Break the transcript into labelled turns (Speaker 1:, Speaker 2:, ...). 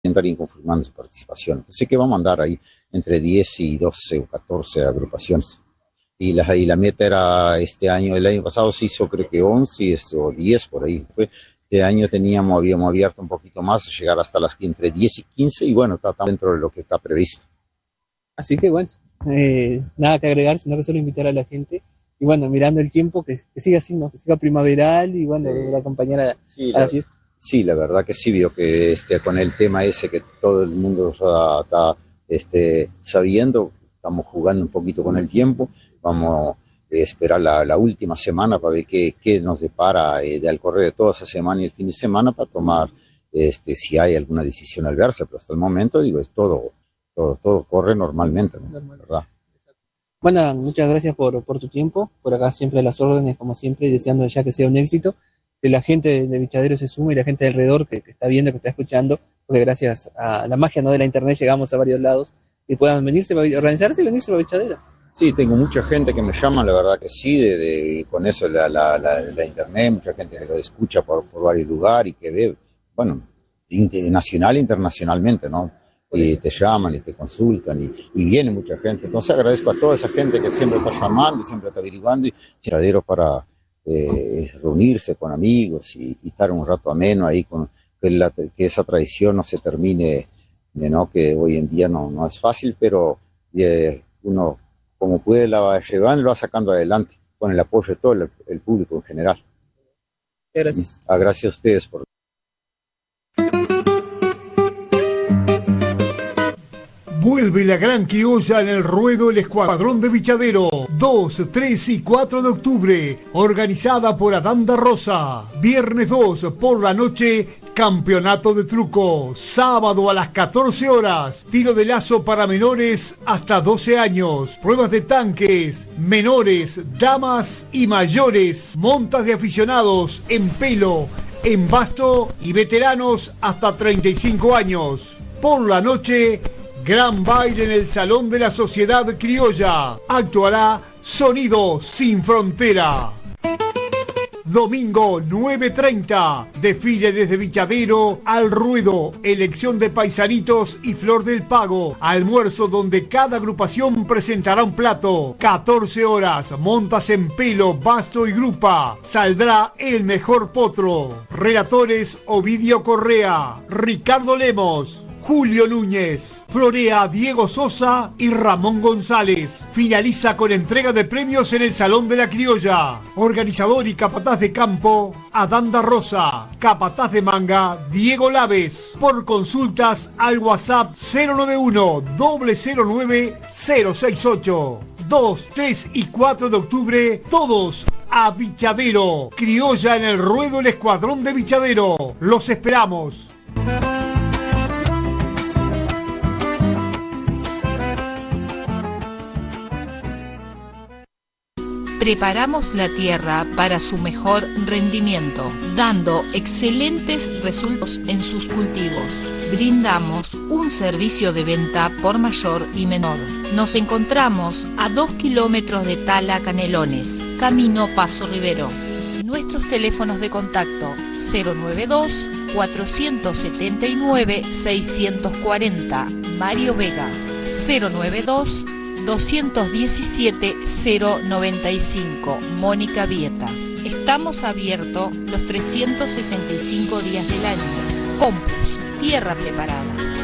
Speaker 1: estarían confirmando su participación. Así que vamos a andar ahí entre 10 y 12 o 14 agrupaciones. Y la meta era este año, el año pasado se hizo creo que 11 o 10 por ahí. Este año habíamos abierto un poquito más, llegar hasta las entre 10 y 15 y bueno, está dentro de lo que está previsto.
Speaker 2: Así que bueno, nada que agregar, sino que solo invitar a la gente. Y bueno, mirando el tiempo, que siga así, ¿no? Que siga primaveral y bueno, de acompañar a la fiesta.
Speaker 1: Sí, la verdad que sí, vio que con el tema ese que todo el mundo está sabiendo, estamos jugando un poquito con el tiempo, vamos a esperar la última semana para ver qué nos depara al correr de toda esa semana y el fin de semana para tomar si hay alguna decisión al verse, pero hasta el momento, digo, es todo corre normalmente, ¿no? ¿Verdad?
Speaker 2: Bueno, muchas gracias por tu tiempo, por acá siempre a las órdenes, como siempre, y deseando ya que sea un éxito, que la gente de Bichadero se sume y la gente de alrededor que está viendo, que está escuchando, porque gracias a la magia, ¿no?, de la internet llegamos a varios lados y puedan venirse, organizarse y venirse a Bichadero.
Speaker 1: Sí, tengo mucha gente que me llama, la verdad que sí, con eso la internet, mucha gente que lo escucha por varios lugares y que ve, bueno, nacional e internacionalmente, ¿no? Y te llaman y te consultan y viene mucha gente. Entonces agradezco a toda esa gente que siempre está llamando, siempre está averiguando y Bichadero para reunirse con amigos y estar un rato ameno ahí, que esa tradición no se termine, ¿no? Que hoy en día no es fácil, pero uno como puede la va llevando y lo va sacando adelante con el apoyo de todo el público en general.
Speaker 2: Gracias.
Speaker 1: Gracias a ustedes por...
Speaker 3: Vuelve la gran criolla en el ruedo El Escuadrón de Bichadero, 2, 3 y 4 de octubre, organizada por Adán da Rosa. Viernes 2 por la noche, campeonato de truco. Sábado a las 14 horas, tiro de lazo para menores hasta 12 años. Pruebas de tanques, menores, damas y mayores. Montas de aficionados en pelo, en basto y veteranos hasta 35 años. Por la noche, gran baile en el Salón de la Sociedad Criolla. Actuará Sonido Sin Frontera. Domingo 9:30. Desfile desde Bichadero al Ruedo. Elección de paisanitos y Flor del Pago. Almuerzo donde cada agrupación presentará un plato. 14 horas. Montas en pelo, basto y grupa. Saldrá el mejor potro. Relatores Ovidio Correa, Ricardo Lemos, Julio Núñez, florea Diego Sosa y Ramón González. Finaliza con entrega de premios en el Salón de la Criolla. Organizador y capataz de campo, Adán da Rosa. Capataz de manga, Diego Laves. Por consultas al WhatsApp 091-009-068. 2, 3 y 4 de octubre, todos a Bichadero. Criolla en el ruedo El Escuadrón de Bichadero. Los esperamos.
Speaker 4: Preparamos la tierra para su mejor rendimiento, dando excelentes resultados en sus cultivos. Brindamos un servicio de venta por mayor y menor. Nos encontramos a 2 kilómetros de Tala Canelones, camino Paso Rivero. Nuestros teléfonos de contacto 092-479-640, Mario Vega, 092-217-095, Mónica Vieta. Estamos abiertos los 365 días del año. Compus, tierra preparada.